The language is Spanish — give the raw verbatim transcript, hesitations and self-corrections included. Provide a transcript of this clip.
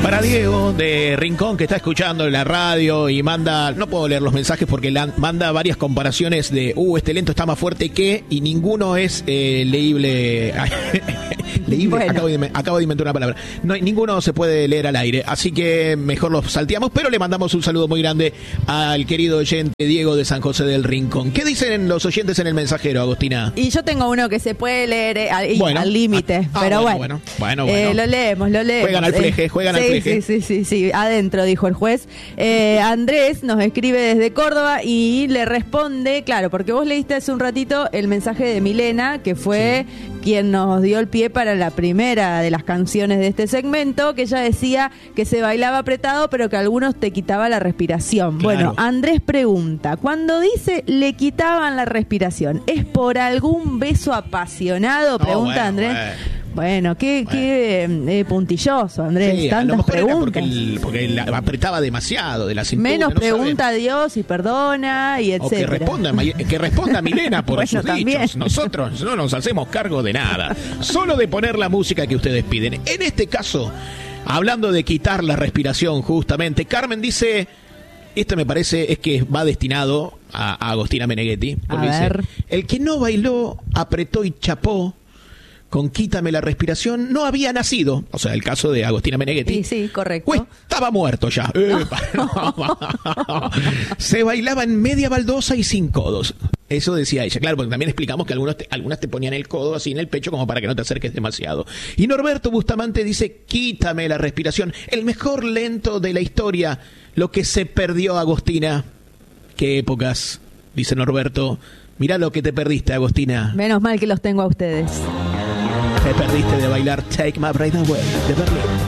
Para Diego de Rincón, que está escuchando en la radio y manda, no puedo leer los mensajes porque la, manda varias comparaciones de, uh, este lento está más fuerte que, y ninguno es eh, leíble. leíble, bueno. acabo, de, acabo de inventar una palabra. No, ninguno se puede leer al aire, así que mejor los salteamos, pero le mandamos un saludo muy grande al querido oyente Diego de San José del Rincón. ¿Qué dicen los oyentes en el mensajero, Agostina? Y yo tengo uno que se puede leer eh, al, bueno, al límite, ah, pero bueno, bueno, bueno, bueno, eh, lo leemos, lo leemos. Juegan al fleje, juegan sí, al fleje. Sí, sí, sí, sí, adentro, dijo el juez. Eh, Andrés nos escribe desde Córdoba y le responde, claro, porque vos leíste hace un ratito el mensaje de Milena, que fue sí. quien nos dio el pie para la primera de las canciones de este segmento, que ella decía que se bailaba apretado, pero que a algunos te quitaba la respiración. Claro. Bueno, Andrés pregunta, cuando dice le quitaban la respiración, ¿es por algún beso apasionado? Pregunta oh, bueno, Andrés. Bueno. Bueno, qué, bueno. qué eh, puntilloso, Andrés. Sí, tantas a lo mejor preguntas. Era porque, el, porque el apretaba demasiado de la cintura. Menos no pregunta sabe. a Dios y perdona y etcétera. O que responda, que responda Milena por bueno, sus también. dichos. Nosotros no nos hacemos cargo de nada. Solo de poner la música que ustedes piden. En este caso, hablando de quitar la respiración justamente, Carmen dice... Esto me parece es que va destinado a, a Agostina Meneghetti. Porque a dice, ver. el que no bailó, apretó y chapó con Quítame la respiración, no había nacido. O sea, el caso de Agostina Meneghetti. Sí, sí, correcto. Pues estaba muerto ya. Se bailaba en media baldosa y sin codos. Eso decía ella. Claro, porque también explicamos que algunos te, algunas te ponían el codo así en el pecho como para que no te acerques demasiado. Y Norberto Bustamante dice, quítame la respiración. El mejor lento de la historia. Lo que se perdió, Agostina. Qué épocas, dice Norberto. Mirá lo que te perdiste, Agostina. Menos mal que los tengo a ustedes. Te perdiste de bailar Take My Breath Away de Berlín.